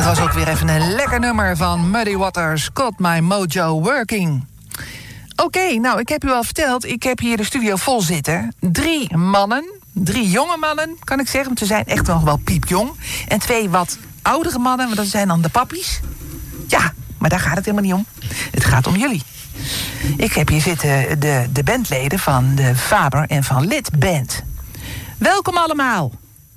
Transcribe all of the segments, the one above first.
was ook weer even een lekker nummer van Muddy Waters, Got My Mojo Working. Oké, nou, ik heb u al verteld, ik heb hier de studio vol zitten. 3 mannen, 3 jonge mannen, kan ik zeggen, want ze zijn echt nog wel piepjong. En 2 wat oudere mannen, want dat zijn dan de pappies. Ja, maar daar gaat het helemaal niet om. Het gaat om jullie. Ik heb hier zitten de bandleden van de Faber en van Lid Band. Welkom allemaal.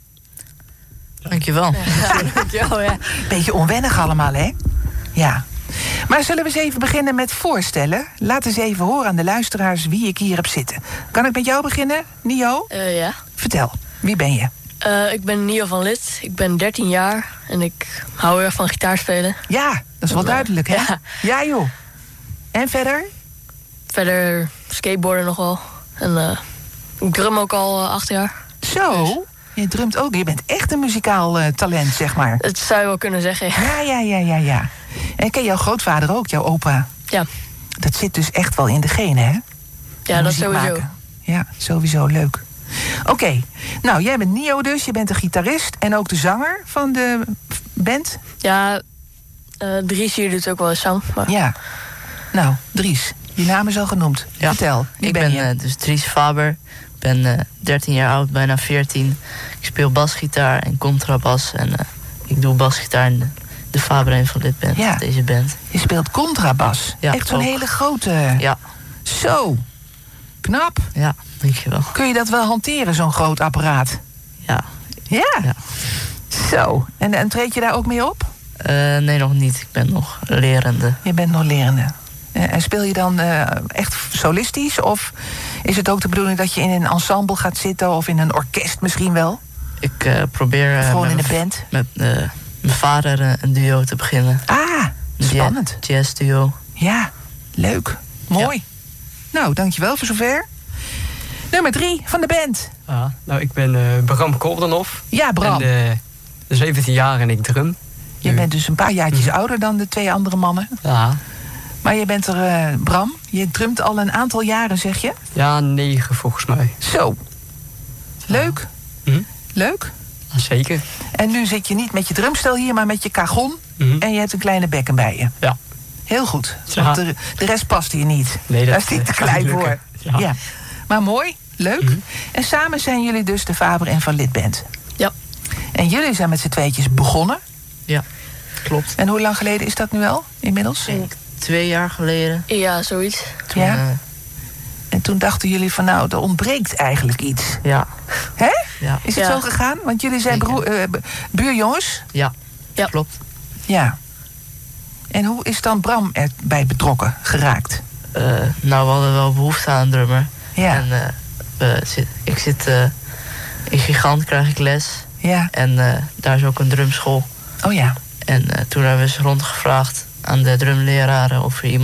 Dankjewel. Ja, dankjewel, ja. Beetje onwennig allemaal, hè? Ja. Maar zullen we eens even beginnen met voorstellen? Laat eens even horen aan de luisteraars wie ik hier heb zitten. Kan ik met jou beginnen, Nio? Ja. Vertel, wie ben je? Ik ben Nio van Lid. Ik ben 13 jaar en ik hou heel erg van gitaarspelen. Ja, dat is wel duidelijk, hè? Ja. Ja, joh. En verder? Verder skateboarden nog wel. En ik drum ook al 8 jaar. Zo, je drumt ook. Je bent echt een muzikaal talent, zeg maar. Dat zou je wel kunnen zeggen, ja. Ja. En ken jouw grootvader ook, jouw opa? Ja, Dat zit dus echt wel in de genen, hè? ja, dat Muziek sowieso. maken. Ja, sowieso leuk. Oké, nou, jij bent Nio dus. Je bent de gitarist en ook de zanger van de band. Ja, Dries hier doet ook wel eens zang. Maar... Ja. Nou, Dries, je naam is al genoemd. Ja. Vertel, wie Ik ben ben je? dus Dries Faber. Ik ben 13 jaar oud, bijna 14. Ik speel basgitaar en contrabas. En ik doe basgitaar in de Faber en van Lid Band, Ja. deze band. Je speelt contrabas. Ja, echt zo'n ook. hele grote. Ja, Zo, knap. ja, dankjewel. Kun je dat wel hanteren, zo'n groot apparaat? Ja. Ja. Ja. Zo, en treed je daar ook mee op? Nee, nog niet. Ik ben nog lerende. Je bent nog lerende. En speel je dan echt solistisch? Of is het ook de bedoeling dat je in een ensemble gaat zitten? Of in een orkest misschien wel? Ik probeer Gewoon in met een band? met mijn vader een duo te beginnen. Ah, spannend. Jazz duo. Ja, leuk. Mooi. Nou, dankjewel voor zover. Nummer 3 van de band. Nou, ik ben Bram Kordenhoff. Ja, Bram. En 17 jaar en ik drum. Je bent dus een paar jaartjes ouder dan de 2 andere mannen. Ja, Maar je bent er, Bram. Je drumt al een aantal jaren, zeg je? ja, 9 volgens mij. Zo. Leuk. Leuk. Ja, zeker. En nu zit je niet met je drumstel hier, maar met je cajon. En je hebt een kleine bekken bij je. Ja. Heel goed. Ja. Want de rest past hier niet. Nee, dat Daar is die te gaat klein niet voor. lukken. Ja. Maar mooi. Leuk. En samen zijn jullie dus de Faber en van Lid Band. Ja. En jullie zijn met z'n tweetjes begonnen. Ja, klopt. En hoe lang geleden is dat nu al, inmiddels? Ik denk 2 jaar geleden. Ja, zoiets. Toen, Ja. En toen dachten jullie van nou, er ontbreekt eigenlijk iets. ja. Hè? Ja. Is het Ja. zo gegaan? Want jullie zijn buurjongens. Ja, Ja. klopt. Ja. En hoe is dan Bram erbij betrokken geraakt? Nou, we hadden wel behoefte aan een drummer. Ja. En ik zit in Gigant, krijg ik les. Ja. En daar is ook een drumschool. Oh ja. En toen hebben we eens rondgevraagd aan de drumleraren of er iemand